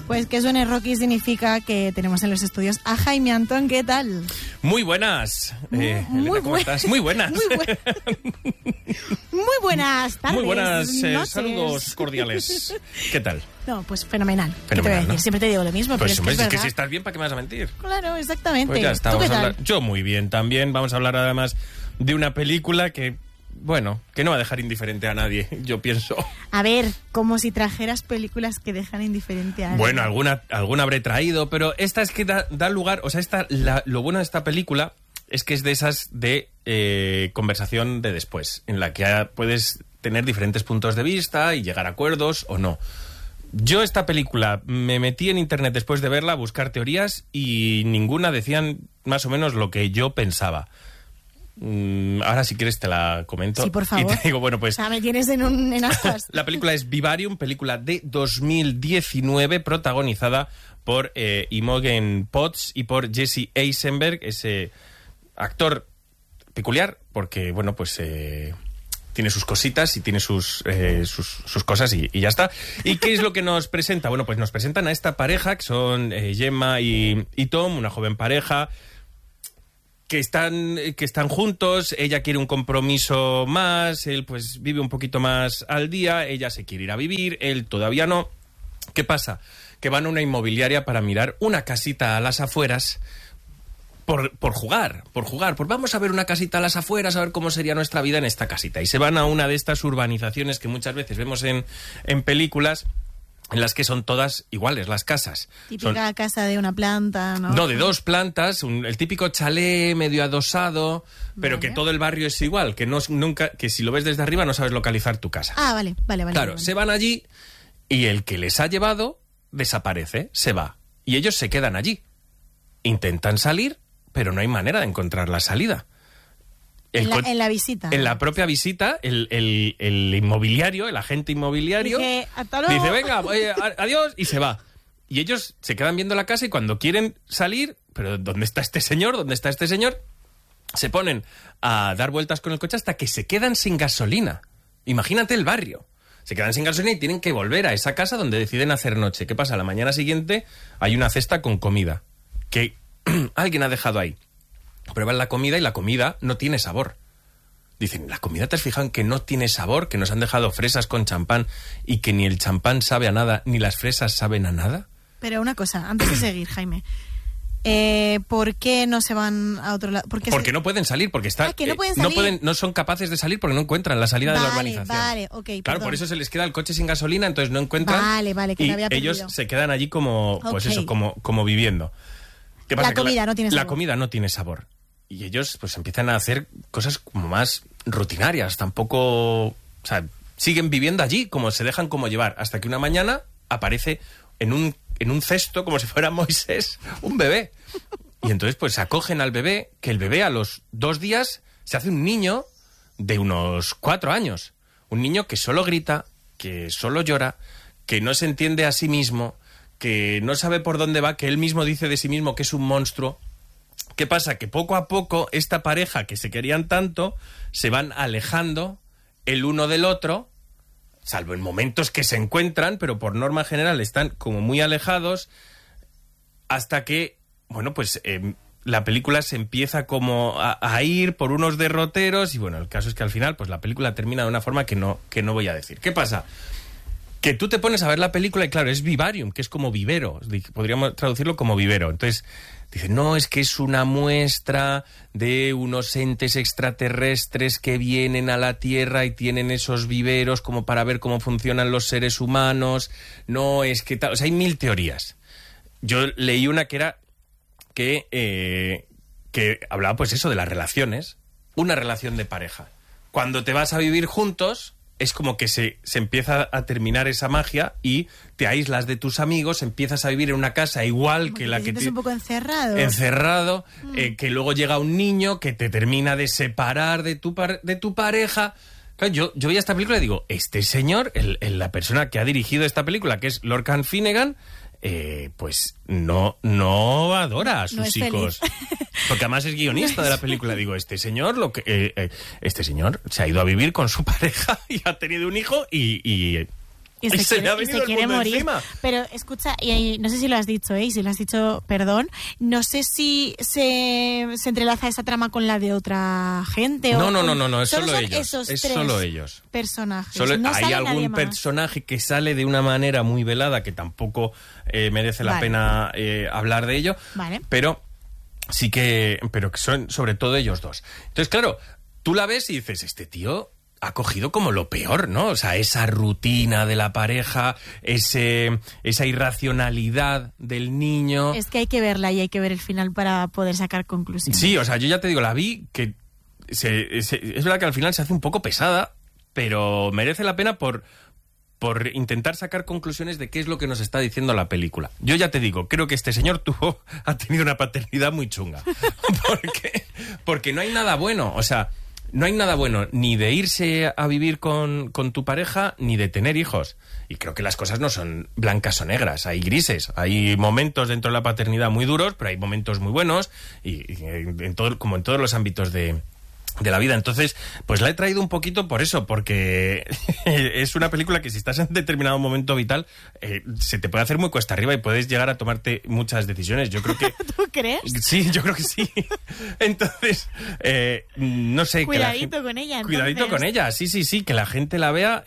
Pues que suene Rocky significa que tenemos en los estudios a Jaime Antón. ¿Qué tal? Muy buenas. Elena, ¿cómo estás? Muy buenas. Muy buenas tardes. Muy buenas, noches. Saludos cordiales. ¿Qué tal? No, pues fenomenal. ¿Qué te voy a Fenomenal, decir? ¿no? Siempre te digo lo mismo, Pues pero hombre, es que es que es si verdad. estás bien, ¿para qué me vas a mentir? Claro, exactamente. Pues ya está. ¿Tú qué Vamos a tal? hablar. Yo muy bien también. Vamos a hablar además de una película que, bueno, que no va a dejar indiferente a nadie, yo pienso. A ver, como si trajeras películas que dejan indiferente a alguien. Bueno, alguna habré traído, pero esta es que da lugar, o sea, lo bueno de esta película es que es de esas de conversación de después, en la que puedes tener diferentes puntos de vista y llegar a acuerdos o no. Yo esta película me metí en internet después de verla a buscar teorías y ninguna decían más o menos lo que yo pensaba. Ahora si quieres te la comento. Sí, por favor. Y te digo, bueno, pues... O sea, me tienes en ascuas. La película es Vivarium, película de 2019, protagonizada por Imogen Poots y por Jesse Eisenberg, ese actor peculiar, porque, bueno, pues... tiene sus cositas y tiene sus cosas y ya está. ¿Y qué es lo que nos presenta? Bueno, pues nos presentan a esta pareja, que son Gemma y Tom, una joven pareja, que están juntos. Ella quiere un compromiso más, él pues vive un poquito más al día, ella se quiere ir a vivir, él todavía no. ¿Qué pasa? Que van a una inmobiliaria para mirar una casita a las afueras. Por jugar, por vamos a ver una casita a las afueras, a ver cómo sería nuestra vida en esta casita. Y se van a una de estas urbanizaciones que muchas veces vemos en películas, en las que son todas iguales las casas. Típica casa de una planta, ¿no? No, de dos plantas, el típico chalet medio adosado, pero Vale. que todo el barrio es igual, que si lo ves desde arriba no sabes localizar tu casa. Ah, vale. Claro, Vale. se van allí y el que les ha llevado desaparece, se va. Y ellos se quedan allí. Intentan salir, pero no hay manera de encontrar la salida. En la visita. En la propia visita, el inmobiliario, el agente inmobiliario, Dije, hasta luego. dice, venga, adiós, y se va. Y ellos se quedan viendo la casa y cuando quieren salir, pero ¿dónde está este señor? ¿Dónde está este señor? Se ponen a dar vueltas con el coche hasta que se quedan sin gasolina. Imagínate el barrio. Se quedan sin gasolina y tienen que volver a esa casa donde deciden hacer noche. ¿Qué pasa? La mañana siguiente hay una cesta con comida que alguien ha dejado ahí. Prueban la comida y la comida no tiene sabor. Dicen, ¿la comida te has fijado en que no tiene sabor? Que nos han dejado fresas con champán y que ni el champán sabe a nada, ni las fresas saben a nada. Pero una cosa, antes de seguir, Jaime. ¿Por qué no se van a otro lado? Porque no pueden salir, porque están... que no pueden salir. No son capaces de salir porque no encuentran la salida de la urbanización. Vale, ok, Claro, perdón. por eso se les queda el coche sin gasolina, entonces no encuentran... Vale, que y me había perdido. ellos se quedan allí como, pues Ok. eso, como viviendo. ¿Qué pasa? La comida no tiene sabor. La comida no tiene sabor. Y ellos pues empiezan a hacer cosas como más rutinarias, tampoco... O sea, siguen viviendo allí, como se dejan como llevar, hasta que una mañana aparece en un cesto, como si fuera Moisés, un bebé. Y entonces pues acogen al bebé, que el bebé a los 2 días se hace un niño de unos 4 años. Un niño que solo grita, que solo llora, que no se entiende a sí mismo, que no sabe por dónde va, que él mismo dice de sí mismo que es un monstruo. ¿Qué pasa? Que poco a poco esta pareja que se querían tanto se van alejando el uno del otro, salvo en momentos que se encuentran, pero por norma general están como muy alejados, hasta que, bueno, pues la película se empieza como a ir por unos derroteros y, bueno, el caso es que al final pues la película termina de una forma que no voy a decir. ¿Qué pasa? Que tú te pones a ver la película y claro, es vivarium, que es como vivero, podríamos traducirlo como vivero. Entonces, dicen, no, es que es una muestra de unos entes extraterrestres que vienen a la Tierra y tienen esos viveros como para ver cómo funcionan los seres humanos. No, es que tal, o sea, hay 1000 teorías. Yo leí una que era que hablaba pues eso de las relaciones, una relación de pareja. Cuando te vas a vivir juntos, es como que se empieza a terminar esa magia y te aíslas de tus amigos, empiezas a vivir en una casa igual Como que la te que sientes un poco encerrado. Encerrado, que luego llega un niño que te termina de separar de tu pareja. Claro, yo veía esta película y digo, este señor, la persona que ha dirigido esta película, que es Lorcan Finnegan, pues no adora a sus hijos. Porque además es guionista de la película. Digo, este señor se ha ido a vivir con su pareja y ha tenido un hijo y y Y se le ha y venido se el quiere mundo morir. encima. Pero escucha, y no sé si lo has dicho, y si lo has dicho, perdón, no sé si se entrelaza esa trama con la de otra gente. No, es solo solo son ellos. esos Es tres solo ellos. personajes. Solo no hay sale nadie algún más. personaje que sale de una manera muy velada que tampoco merece la Vale. pena hablar de ello, Vale. pero que son sobre todo ellos dos. Entonces, claro, tú la ves y dices, este tío ha cogido como lo peor, ¿no? O sea, esa rutina de la pareja, esa irracionalidad del niño. Es que hay que verla y hay que ver el final para poder sacar conclusiones. Sí, o sea, yo ya te digo, la vi que es verdad que al final se hace un poco pesada, pero merece la pena por intentar sacar conclusiones de qué es lo que nos está diciendo la película. Yo ya te digo, creo que este señor ha tenido una paternidad muy chunga. Porque no hay nada bueno, o sea, no hay nada bueno ni de irse a vivir con tu pareja ni de tener hijos. Y creo que las cosas no son blancas o negras, hay grises. Hay momentos dentro de la paternidad muy duros, pero hay momentos muy buenos y como en todos los ámbitos de la vida. Entonces, pues la he traído un poquito por eso, porque es una película que si estás en determinado momento vital se te puede hacer muy cuesta arriba y puedes llegar a tomarte muchas decisiones. Yo creo que... ¿Tú crees? Sí, yo creo que sí. Entonces, no sé... Cuidadito con ella, entonces. Cuidadito con ella, sí, que la gente la vea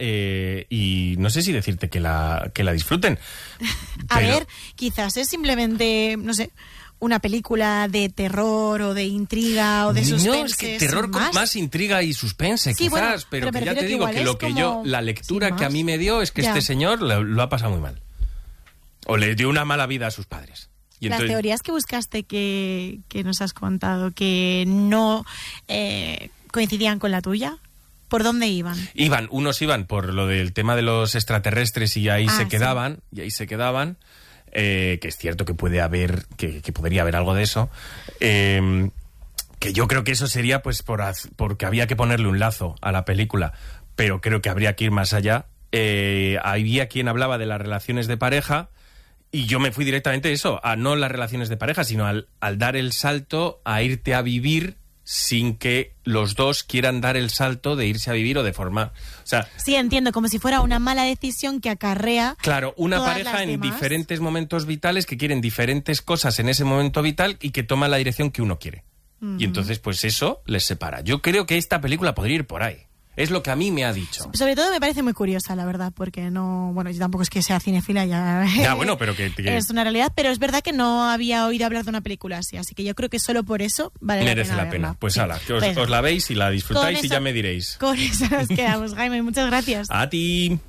y no sé si decirte que la disfruten. A ver, quizás es simplemente, no sé, una película de terror o de intriga o de suspense. No, es que terror con más intriga y suspense, Sí, quizás, bueno, pero que ya te digo que lo que la lectura que a mí me dio es que este señor lo ha pasado muy mal. O le dio una mala vida a sus padres. Y las teorías que buscaste que nos has contado, que no coincidían con la tuya, ¿por dónde iban? Unos iban por lo del tema de los extraterrestres y ahí se quedaban, que es cierto que puede haber, que podría haber algo de eso, que yo creo que eso sería pues porque había que ponerle un lazo a la película, pero creo que habría que ir más allá. Había quien hablaba de las relaciones de pareja y yo me fui directamente a eso, a no las relaciones de pareja, sino al dar el salto a irte a vivir sin que los dos quieran dar el salto de irse a vivir o de formar. O sea, sí, entiendo, como si fuera una mala decisión que acarrea. Claro, una pareja en diferentes momentos vitales que quieren diferentes cosas en ese momento vital y que toman la dirección que uno quiere. Y entonces, pues eso les separa. Yo creo que esta película podría ir por ahí. Es lo que a mí me ha dicho. Sobre todo me parece muy curiosa, la verdad, porque no... Bueno, yo tampoco es que sea cinefila, ya... Ya, bueno, pero que... Es una realidad, pero es verdad que no había oído hablar de una película así que yo creo que solo por eso merece la pena. Pues sí. Ala, que os la veis y la disfrutáis y ya me diréis. Con eso nos quedamos, Jaime, muchas gracias. A ti.